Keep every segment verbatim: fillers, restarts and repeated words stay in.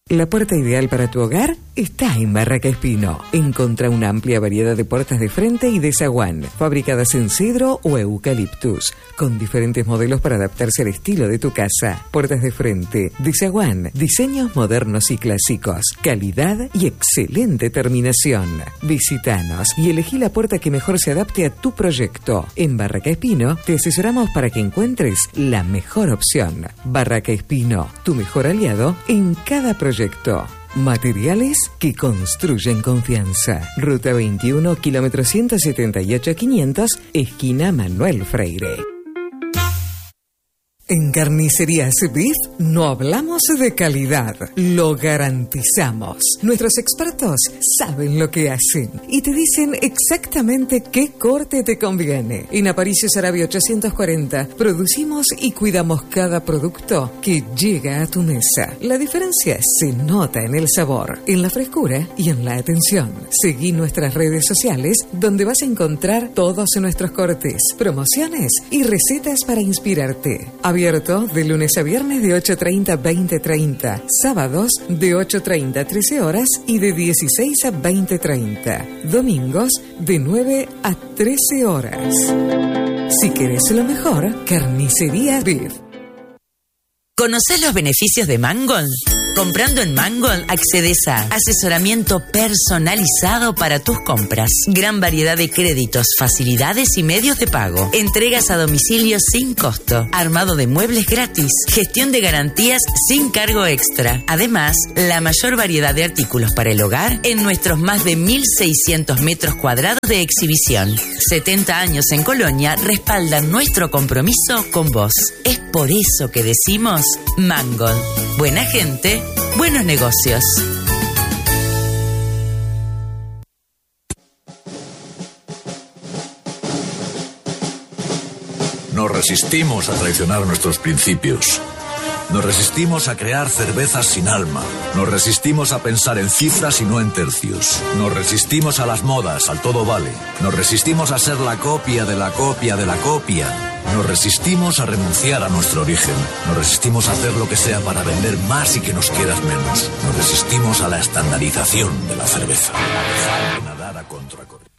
La puerta ideal para tu hogar está en Barraca Espino. Encontrá una amplia variedad de puertas de frente y de zaguán, fabricadas en cedro o eucaliptus, con diferentes modelos para adaptarse al estilo de tu casa. Puertas de frente, de zaguán, diseños modernos y clásicos, calidad y excelente terminación. Visítanos y elegí la puerta que mejor se adapte a tu proyecto. En Barraca Espino te asesoramos para que encuentres la mejor opción. Barraca Espino, tu mejor aliado en cada proyecto. Materiales que construyen confianza. Ruta veintiuno, kilómetro ciento setenta y ocho quinientos, esquina Manuel Freire. En Carnicerías Beef no hablamos de calidad, lo garantizamos. Nuestros expertos saben lo que hacen y te dicen exactamente qué corte te conviene. En Aparicio Saravia ochocientos cuarenta producimos y cuidamos cada producto que llega a tu mesa. La diferencia se nota en el sabor, en la frescura y en la atención. Seguí nuestras redes sociales donde vas a encontrar todos nuestros cortes, promociones y recetas para inspirarte. Abierto de lunes a viernes de ocho treinta a veinte treinta, sábados de ocho treinta a trece horas y de dieciséis a veinte treinta, domingos de nueve a trece horas. Si querés lo mejor, Carnicería Beef. ¿Conocés los beneficios de Mangold? Comprando en Mangold accedes a asesoramiento personalizado para tus compras, gran variedad de créditos, facilidades y medios de pago, entregas a domicilio sin costo, armado de muebles gratis, gestión de garantías sin cargo extra. Además, la mayor variedad de artículos para el hogar en nuestros más de mil seiscientos metros cuadrados de exhibición. setenta años en Colonia respaldan nuestro compromiso con vos. Es por eso que decimos Mangold. Buena gente, buenos negocios. Nos resistimos a traicionar nuestros principios. Nos resistimos a crear cervezas sin alma. Nos resistimos a pensar en cifras y no en tercios. Nos resistimos a las modas, al todo vale. Nos resistimos a ser la copia de la copia de la copia. Nos resistimos a renunciar a nuestro origen. Nos resistimos a hacer lo que sea para vender más y que nos quieras menos. Nos resistimos a la estandarización de la cerveza. A dejar de nadar a contracorriente.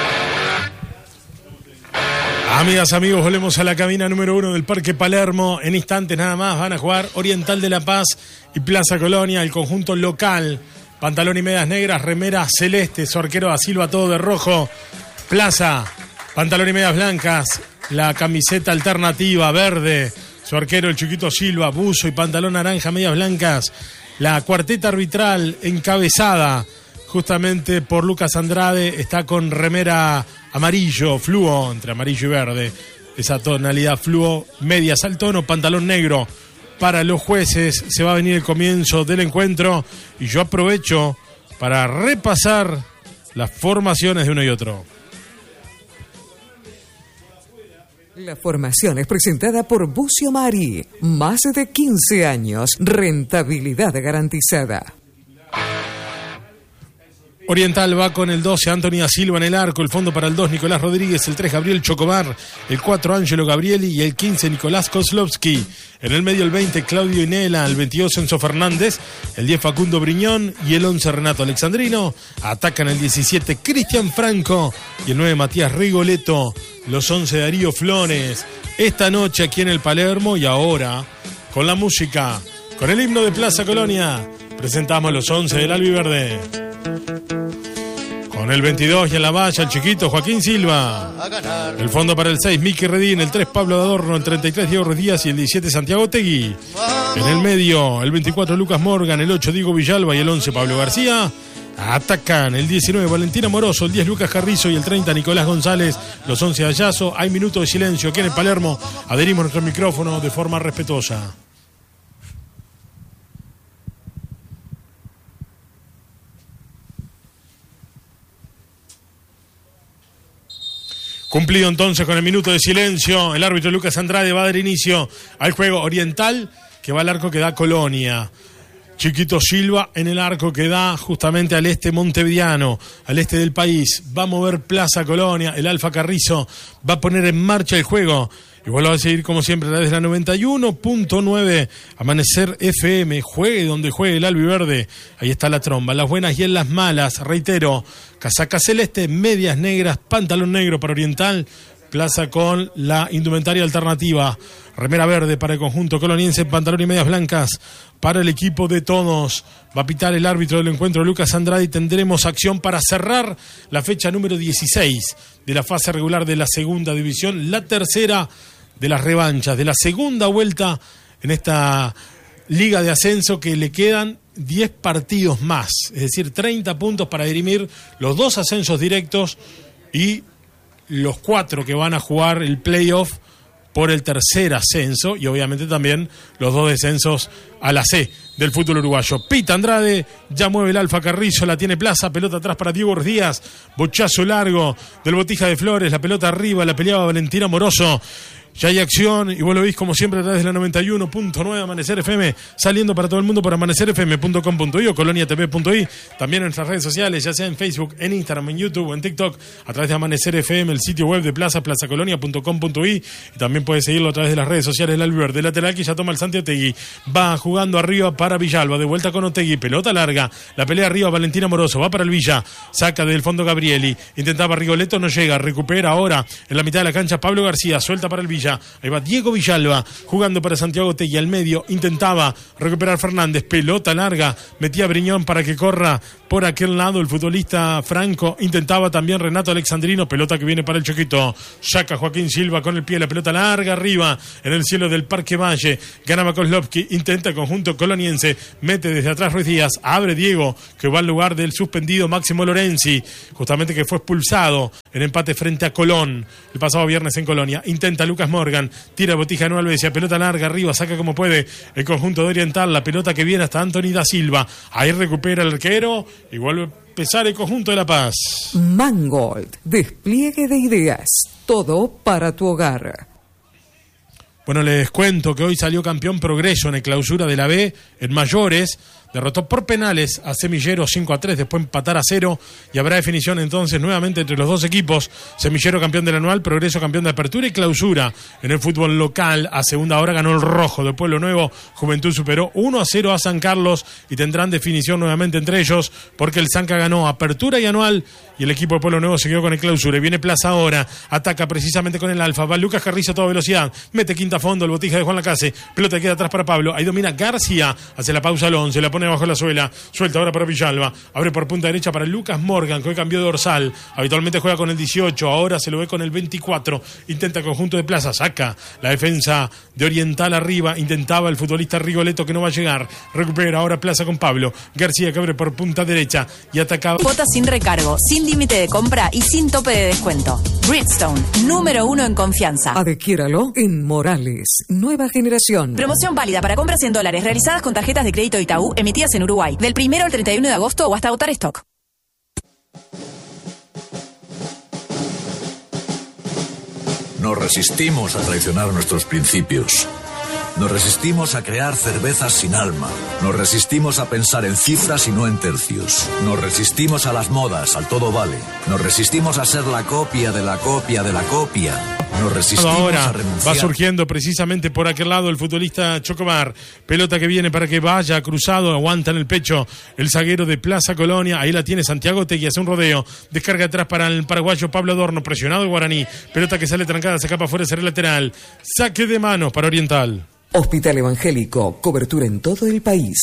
Amigas, amigos, volvemos a la cabina número uno del Parque Palermo. En instantes nada más van a jugar Oriental de La Paz y Plaza Colonia, el conjunto local. Pantalón y medias negras, remera celeste, su arquero da Silva todo de rojo. Plaza, pantalón y medias blancas, la camiseta alternativa verde, su arquero el Chiquito Silva, buzo y pantalón naranja, medias blancas. La cuarteta arbitral encabezada justamente por Lucas Andrade está con remera amarillo, fluo, entre amarillo y verde, esa tonalidad fluo, medias al tono, pantalón negro. Para los jueces se va a venir el comienzo del encuentro y yo aprovecho para repasar las formaciones de uno y otro. La formación es presentada por Bucio Mari. Más de quince años, rentabilidad garantizada. Oriental va con el doce, Antonio Silva en el arco, el fondo para el dos, Nicolás Rodríguez, el tres, Gabriel Chocomar, el cuatro, Ángelo Gabrieli y el quince, Nicolás Kozlovsky. En el medio el veinte, Claudio Inela, el veintidós, Enzo Fernández, el diez, Facundo Briñón y el once, Renato Alexandrino. Atacan el diecisiete, Cristian Franco y el nueve, Matías Rigoletto. Los once, Darío Flores. Esta noche aquí en el Palermo y ahora con la música, con el himno de Plaza Colonia, presentamos los once del Albiverde. Con el veintidós y en la valla el chiquito Joaquín Silva. El fondo para el seis, Miki Redín. El tres, Pablo Adorno. El treinta y tres, Diego Ruiz Díaz. Y el diecisiete, Santiago Tegui. En el medio, el veinticuatro, Lucas Morgan. El ocho, Diego Villalba. Y el once, Pablo García. Atacan el diecinueve, Valentina Moroso. El diez, Lucas Carrizo. Y el treinta, Nicolás González. Los once, Ayazo. Hay minuto de silencio aquí en el Palermo. Adherimos nuestro micrófono de forma respetuosa. Cumplido entonces con el minuto de silencio, el árbitro Lucas Andrade va a dar inicio al juego. Oriental, que va al arco que da Colonia. Chiquito Silva en el arco que da justamente al este montevideano, al este del país. Va a mover Plaza Colonia, el Alfa Carrizo va a poner en marcha el juego. Igual lo va a seguir como siempre a través de la noventa y uno punto nueve Amanecer F M. Juegue donde juegue el albiverde. Ahí está la tromba, las buenas y en las malas. Reitero, casaca celeste, medias negras, pantalón negro para Oriental. Plaza con la indumentaria alternativa. Remera verde para el conjunto coloniense, pantalón y medias blancas para el equipo de todos. Va a pitar el árbitro del encuentro, Lucas Andrade, y tendremos acción para cerrar la fecha número dieciséis de la fase regular de la segunda división, la tercera de las revanchas, de la segunda vuelta en esta liga de ascenso, que le quedan diez partidos más, es decir, treinta puntos para dirimir los dos ascensos directos y los cuatro que van a jugar el playoff por el tercer ascenso, y obviamente también los dos descensos a la C del fútbol uruguayo. Pita Andrade, ya mueve el Alfa Carrizo, la tiene Plaza, pelota atrás para Diego Díaz, bochazo largo del Botija de Flores, la pelota arriba, la peleaba Valentina Moroso. Ya hay acción y vos lo veis como siempre a través de la noventa y uno punto nueve Amanecer F M, saliendo para todo el mundo por amanecer f m punto com punto i o colonia t v punto i, también en nuestras redes sociales, ya sea en Facebook, en Instagram, en YouTube o en TikTok, a través de Amanecer F M, el sitio web de Plaza, plaza colonia punto com punto i, y también puedes seguirlo a través de las redes sociales del Albiverde. De lateral que ya toma el Santi Otegui, va jugando arriba para Villalba, de vuelta con Otegui, pelota larga, la pelea arriba Valentina Moroso, va para el Villa, saca del fondo Gabrieli, intentaba Rigoletto, no llega, recupera ahora en la mitad de la cancha Pablo García, suelta para el Villa, ahí va Diego Villalba, jugando para Santiago Otegui al medio, intentaba recuperar Fernández, pelota larga, metía Briñón para que corra por aquel lado el futbolista Franco, intentaba también Renato Alexandrino, pelota que viene para el Choquito, saca Joaquín Silva con el pie, la pelota larga arriba en el cielo del Parque Valle, ganaba Kozlovsky, intenta el conjunto coloniense, mete desde atrás Ruiz Díaz, abre Diego, que va al lugar del suspendido Máximo Lorenzi, justamente que fue expulsado en empate frente a Colón el pasado viernes en Colonia, intenta Lucas Morgan, tira Botija de Nueva Albesia, pelota larga arriba, saca como puede el conjunto de Oriental, la pelota que viene hasta Anthony da Silva, ahí recupera el arquero y vuelve a empezar el conjunto de La Paz. Mangold, despliegue de ideas, todo para tu hogar. Bueno, les cuento que hoy salió campeón Progreso en el clausura de la B en mayores. Derrotó por penales a Semillero cinco a tres, después empatar a cero, y habrá definición entonces nuevamente entre los dos equipos. Semillero campeón del anual, Progreso campeón de apertura y clausura. En el fútbol local, a segunda hora ganó el Rojo de Pueblo Nuevo. Juventud superó uno a cero a San Carlos y tendrán definición nuevamente entre ellos, porque el Zanca ganó apertura y anual y el equipo de Pueblo Nuevo se quedó con el clausura. Y viene Plaza ahora, ataca precisamente con el Alfa, va Lucas Carrizo a toda velocidad, mete quinta fondo, el Botija de Juan Lacase, pelota queda atrás para Pablo, ahí domina García, hace la pausa al once, la pone bajo la suela, suelta ahora para Villalba, abre por punta derecha para Lucas Morgan, que hoy cambió de dorsal, habitualmente juega con el dieciocho, ahora se lo ve con el veinticuatro, intenta el conjunto de Plaza, saca la defensa de Oriental arriba, intentaba el futbolista Rigoletto, que no va a llegar, recupera ahora Plaza con Pablo, García que abre por punta derecha y atacaba. Cuotas sin recargo, sin límite de compra y sin tope de descuento. Bridgestone, número uno en confianza. Adquiéralo en Morales, nueva generación. Promoción válida para compras en dólares realizadas con tarjetas de crédito Itaú emitidas en Uruguay, del primero al treinta y uno de agosto o hasta agotar stock. Nos resistimos a traicionar nuestros principios. Nos resistimos a crear cervezas sin alma. Nos resistimos a pensar en cifras y no en tercios. Nos resistimos a las modas, al todo vale. Nos resistimos a ser la copia de la copia de la copia. Nos resistimos Ahora a renunciar. va surgiendo precisamente por aquel lado el futbolista Chocomar. Pelota que viene para que vaya cruzado, aguanta en el pecho el zaguero de Plaza Colonia. Ahí la tiene Santiago Tegui, hace un rodeo. Descarga atrás para el paraguayo Pablo Adorno, presionado el Guaraní. Pelota que sale trancada, se escapa fuera, será el lateral. Saque de manos para Oriental. Hospital Evangélico, cobertura en todo el país.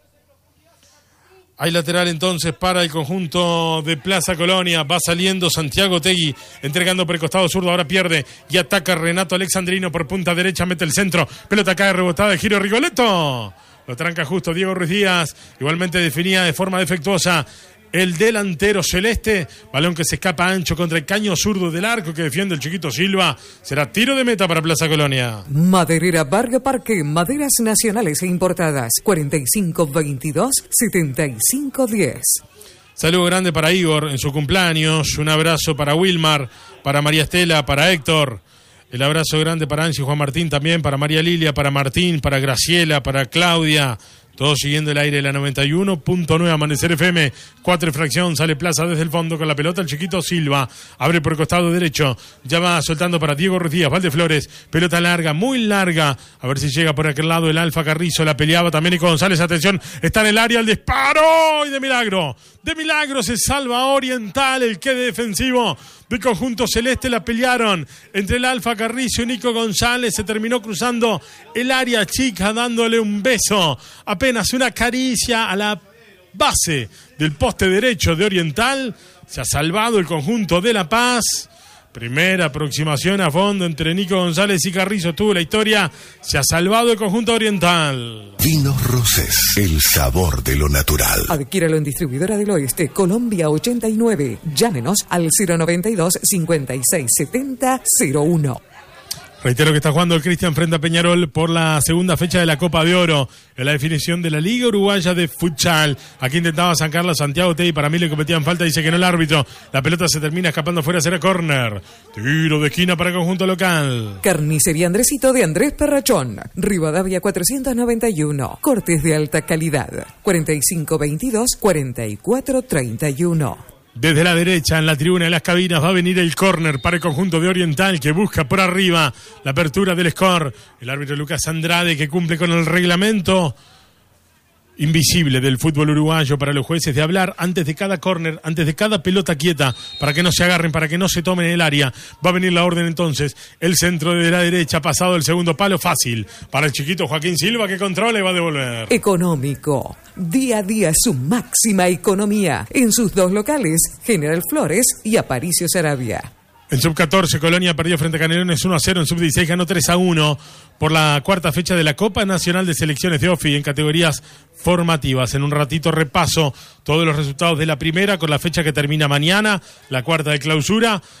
Hay lateral entonces para el conjunto de Plaza Colonia. Va saliendo Santiago Tegui, entregando por el costado zurdo, ahora pierde y ataca Renato Alexandrino por punta derecha, mete el centro, pelota cae rebotada de giro Rigoletto. Lo tranca justo Diego Ruiz Díaz, igualmente definía de forma defectuosa el delantero celeste, balón que se escapa ancho contra el caño zurdo del arco que defiende el chiquito Silva. Será tiro de meta para Plaza Colonia. Maderera Varga Parque, maderas nacionales e importadas, cuarenta y cinco veintidós, setenta y cinco diez. Saludo grande para Igor en su cumpleaños, un abrazo para Wilmar, para María Estela, para Héctor. El abrazo grande para Angie y Juan Martín también, para María Lilia, para Martín, para Graciela, para Claudia, Todo siguiendo el aire de la noventa y uno punto nueve Amanecer F M. Cuatro y fracción, sale Plaza desde el fondo con la pelota. El chiquito Silva abre por el costado derecho. Ya va soltando para Diego Ruiz Valdeflores. Pelota larga, muy larga. A ver si llega por aquel lado el Alfa Carrizo. La peleaba también Nico González. Atención, está en el área el disparo. Y de milagro, de milagro se salva Oriental. El quede defensivo del conjunto celeste. La pelearon entre el Alfa Carrizo y Nico González. Se terminó cruzando el área chica, dándole un beso. Apenas una caricia a la base del poste derecho de Oriental. Se ha salvado el conjunto de La Paz. Primera aproximación a fondo entre Nico González y Carrizo. Tuvo la historia. Se ha salvado el conjunto Oriental. Vinos Rosés, el sabor de lo natural. Adquiéralo en Distribuidora del Oeste, Colombia ochenta y nueve. Llámenos al cero noventa y dos, cincuenta y seis setenta, cero uno. Reitero que está jugando el Cristian frente a Peñarol por la segunda fecha de la Copa de Oro en la definición de la Liga Uruguaya de Futsal. Aquí intentaba sacarla Santiago Tei, para mí le cometía en falta, dice que no el árbitro. La pelota se termina escapando fuera, será córner. Tiro de esquina para el conjunto local. Carnicería Andresito de Andrés Perrachón, Rivadavia cuatrocientos noventa y uno. Cortes de alta calidad. cuarenta y cinco veintidós, cuarenta y cuatro treinta y uno. Desde la derecha, en la tribuna de las cabinas, va a venir el córner para el conjunto de Oriental, que busca por arriba la apertura del score. El árbitro Lucas Andrade, que cumple con el reglamento invisible del fútbol uruguayo para los jueces de hablar antes de cada córner, antes de cada pelota quieta, para que no se agarren, para que no se tomen el área. Va a venir la orden entonces. El centro de la derecha, pasado el segundo palo, fácil para el chiquito Joaquín Silva, que controla y va a devolver. Económico. Día a día su máxima economía. En sus dos locales, General Flores y Aparicio Saravia. En sub catorce, Colonia perdió frente a Canelones uno a cero. En sub dieciséis ganó tres a uno por la cuarta fecha de la Copa Nacional de Selecciones de OFI en categorías formativas. En un ratito repaso todos los resultados de la primera con la fecha que termina mañana, la cuarta de clausura.